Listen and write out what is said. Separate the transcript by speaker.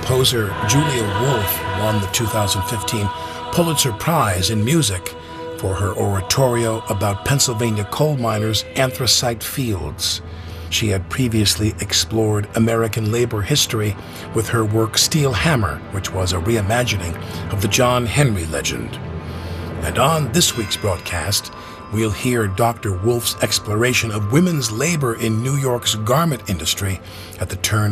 Speaker 1: composer Julia Wolf won the 2015 Pulitzer Prize in Music for her oratorio about Pennsylvania coal miners' anthracite fields. She had previously explored American labor history with her work Steel Hammer, which was a reimagining of the John Henry legend. And on this week's broadcast, we'll hear Dr. Wolf's exploration of women's labor in New York's garment industry at the turn